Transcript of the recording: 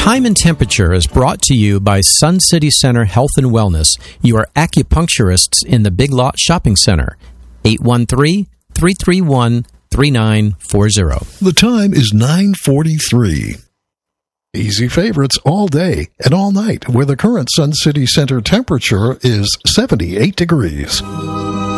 Time and Temperature is brought to you by Sun City Center Health and Wellness, your acupuncturists in the Big Lot Shopping Center. 813-331-3940. The time is 9:43. Easy favorites all day and all night, where the current Sun City Center temperature is 78 degrees.